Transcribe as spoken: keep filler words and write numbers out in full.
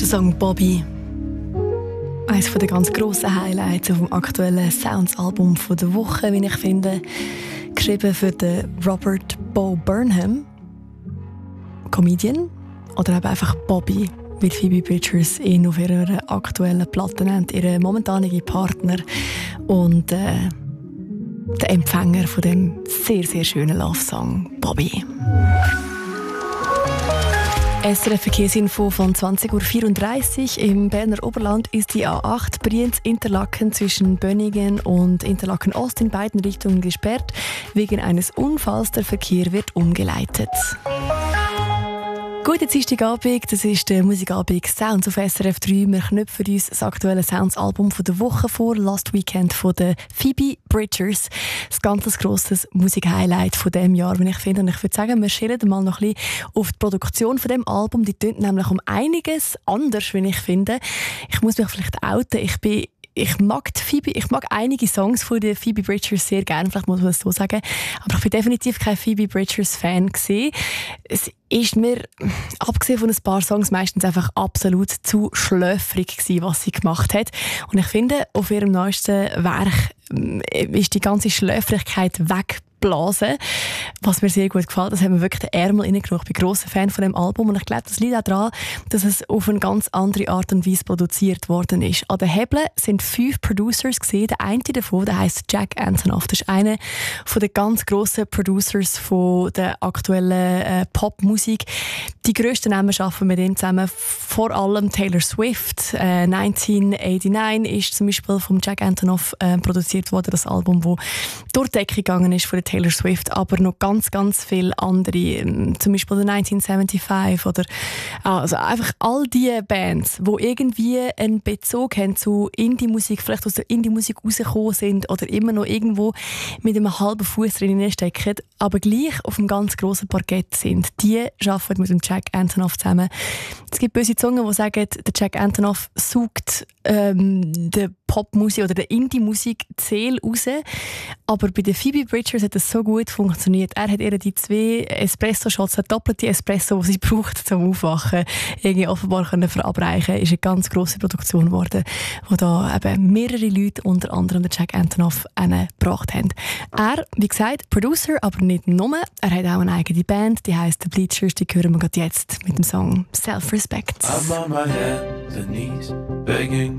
Song «Bobby». Eines der ganz grossen Highlights auf dem aktuellen Sounds-Album der Woche, wie ich finde. Geschrieben für den Robert Bo Burnham, Comedian, oder eben einfach Bobby, wie Phoebe Bridgers ihn auf ihrer aktuellen Platte nennt, ihren momentanigen Partner und äh, der Empfänger von dem sehr, sehr schönen Love-Song «Bobby». S R F-Verkehrsinfo von zwanzig Uhr vierunddreißig. Im Berner Oberland ist die A acht Brienz-Interlaken zwischen Bönigen und Interlaken-Ost in beiden Richtungen gesperrt. Wegen eines Unfalls, der Verkehr wird umgeleitet. Guten Dienstagabend, das ist der Musikabend Sounds auf S R F drei. Wir knüpfen uns das aktuelle Sounds-Album der Woche vor, Last Weekend von der Phoebe Bridgers. Das ganz grosses Musik-Highlight von diesem Jahr, wenn ich finde. Und ich würde sagen, wir schildern mal noch ein bisschen auf die Produktion von dem Album. Die tönt nämlich um einiges anders, wenn ich finde. Ich muss mich vielleicht outen. Ich bin Ich mag, die Phoebe, ich mag einige Songs von der Phoebe Bridgers sehr gerne, vielleicht muss man das so sagen. Aber ich bin definitiv kein Phoebe Bridgers-Fan gewesen. Es ist mir, abgesehen von ein paar Songs, meistens einfach absolut zu schläfrig gewesen, was sie gemacht hat. Und ich finde, auf ihrem neuesten Werk ist die ganze Schläfrigkeit weg. Blasen, was mir sehr gut gefällt. Das haben wir wirklich den Ärmel reingenommen. Ich bin grosser Fan von dem Album und ich glaube, das liegt auch daran, dass es auf eine ganz andere Art und Weise produziert worden ist. An den Hebeln sind fünf Producers gesehen. Der eine davon, der heisst Jack Antonoff. Das ist einer von den ganz grossen Producers von der aktuellen äh, Popmusik. Die grössten Namen arbeiten mit ihm zusammen. Vor allem Taylor Swift. Äh, neunzehnhundertneunundachtzig ist zum Beispiel von Jack Antonoff äh, produziert worden. Das Album, das durch die Decke gegangen ist von der Taylor Swift, aber noch ganz, ganz viele andere, zum Beispiel der neunzehnhundertfünfundsiebzig oder also einfach all diese Bands, die irgendwie einen Bezug haben zu Indie-Musik, vielleicht aus der Indie-Musik rausgekommen sind oder immer noch irgendwo mit einem halben Fuß drin stecken, aber gleich auf einem ganz grossen Parkett sind. Die arbeiten mit dem Jack Antonoff zusammen. Es gibt böse Zungen, die sagen, der Jack Antonoff sucht ähm, der Popmusik oder der Indie-Musik die Seele raus, aber bei der Phoebe Bridgers hat das so gut funktioniert. Er hat ihr die zwei Espresso-Shots, der doppelte Espresso, die sie braucht zum Aufwachen, irgendwie offenbar können verabreichen. Ist eine ganz grosse Produktion geworden, wo da eben mehrere Leute, unter anderem der Jack Antonoff, gebracht haben. Er, wie gesagt, Producer, aber nicht nur. Er hat auch eine eigene Band, die heisst The Bleachers. Die hören wir gerade jetzt mit dem Song Self-Respect. I'm on my hands and knees, begging